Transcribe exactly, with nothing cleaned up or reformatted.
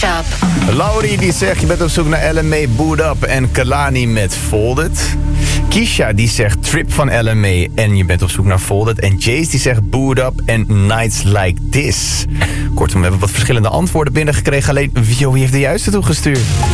Mashup. Laurie die zegt, je bent op zoek naar L M A Boot Up en Kalani met Folded. Kisha die zegt Trip van L M A en je bent op zoek naar Folded. En Jace die zegt Boot Up en Nights Like This. Kortom, we hebben wat verschillende antwoorden binnengekregen. Alleen, wie heeft de juiste toegestuurd?